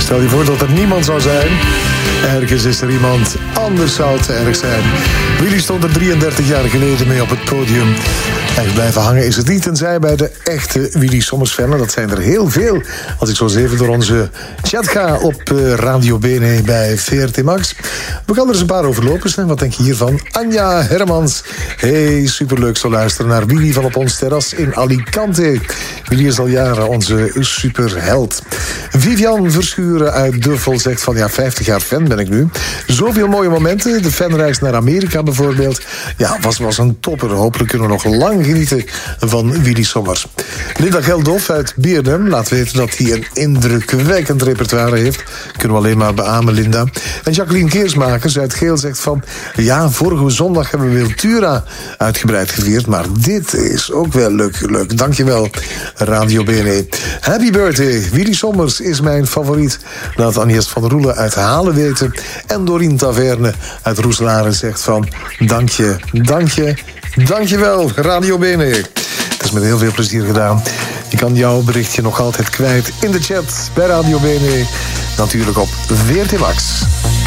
Stel je voor dat er niemand zou zijn. Ergens is er iemand, anders zou het erg zijn. Willy stond er 33 jaar geleden mee op het podium. Echt blijven hangen is het niet, tenzij bij de echte Willy Sommers-fannen. Dat zijn er heel veel. Als ik zo eens even door onze chat ga op Radio Bene bij VRT Max. We gaan er eens een paar overlopen. Wat denk je hiervan? Anja Hermans. Hey, superleuk zo luisteren naar Willy van op ons terras in Alicante. Willy is al jaren onze superheld. Vivian Verschuren uit Duffel zegt van 50 jaar fan ben ik nu. Zoveel mooie momenten. De fanreis naar Amerika bijvoorbeeld. Ja, was een topper. Hopelijk kunnen we nog lang genieten van Willy Sommers. Linda Geldof uit Beerden laat weten dat hij een indrukwekkend repertoire heeft. Kunnen we alleen maar beamen, Linda. En Jacqueline Keersmakers uit Geel zegt van... vorige zondag hebben we Wiltura uitgebreid gevierd, maar dit is ook wel leuk. Dankjewel, Radio Bene. Happy birthday, Willy Sommers is mijn favoriet. Laat Agnes van Roelen uit Halen weten. En Dorien Taverne uit Roeselare zegt van... Dankjewel, Radio Bene. Het is met heel veel plezier gedaan. Je kan jouw berichtje nog altijd kwijt in de chat bij Radio Bene. Natuurlijk op VRT Max.